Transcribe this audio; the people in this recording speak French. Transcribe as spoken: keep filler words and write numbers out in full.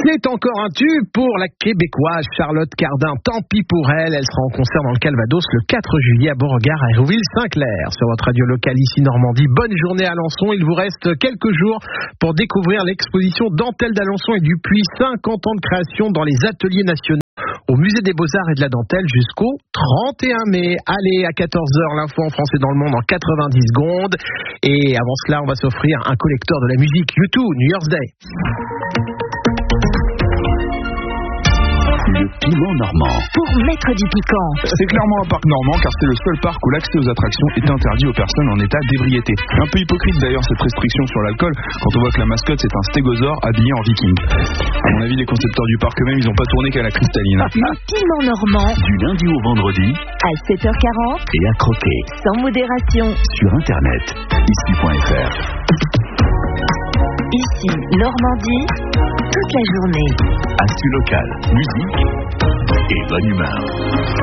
C'est encore un tube pour la Québécoise Charlotte Cardin. Tant pis pour elle, elle sera en concert dans le Calvados le quatre juillet à Beauregard à Hérouville-Saint-Clair. Sur votre radio locale ici Normandie, bonne journée à Alençon. Il vous reste quelques jours pour découvrir l'exposition Dentelle d'Alençon et du Puy, cinquante ans de création dans les ateliers nationaux au Musée des Beaux-Arts et de la Dentelle jusqu'au trente et un mai. Allez, à quatorze heures, l'info en français dans le monde en quatre-vingt-dix secondes. Et avant cela, on va s'offrir un collecteur de la musique U deux, New Year's Day. Le piment normand. Pour mettre du piquant. C'est clairement un parc normand car c'est le seul parc où l'accès aux attractions est interdit aux personnes en état d'ébriété. Un peu hypocrite d'ailleurs cette restriction sur l'alcool quand on voit que la mascotte c'est un stégosaure habillé en viking. À mon avis les concepteurs du parc eux-mêmes ils n'ont pas tourné qu'à la cristalline. Le piment normand. Du lundi au vendredi à sept heures quarante. Et à croquer. Sans modération. Sur internet. ici point f r. Ici Normandie. Toute la journée. Actu locale, musique et bonne humeur.